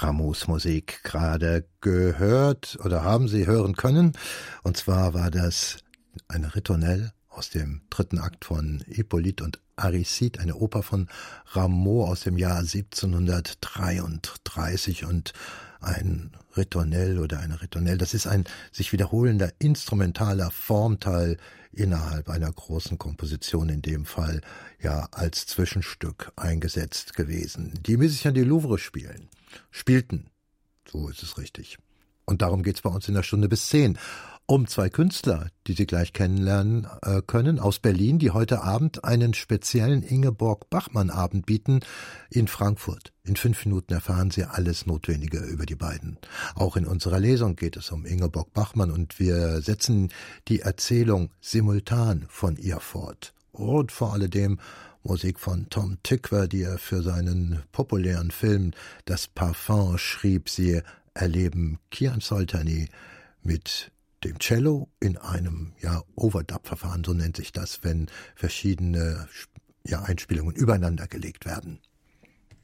Rameaus Musik gerade gehört oder haben Sie hören können. Und zwar war das eine Ritornelle aus dem 3. Akt von Hippolyte und Aristide, eine Oper von Rameau aus dem Jahr 1733 und ein Ritornelle oder eine Ritornelle, das ist ein sich wiederholender instrumentaler Formteil innerhalb einer großen Komposition, in dem Fall ja als Zwischenstück eingesetzt gewesen. Die Musiciens du Louvre spielten, so ist es richtig. Und darum geht's bei uns in der Stunde bis 10. Um 2 Künstler, die Sie gleich kennenlernen können, aus Berlin, die heute Abend einen speziellen Ingeborg-Bachmann-Abend bieten in Frankfurt. In 5 Minuten erfahren Sie alles Notwendige über die beiden. Auch in unserer Lesung geht es um Ingeborg Bachmann und wir setzen die Erzählung simultan von ihr fort. Und vor alledem Musik von Tom Tykwer, die er für seinen populären Film Das Parfum schrieb. Sie erleben Kian Soltani mit dem Cello in einem Overdub-Verfahren, so nennt sich das, wenn verschiedene Einspielungen übereinander gelegt werden.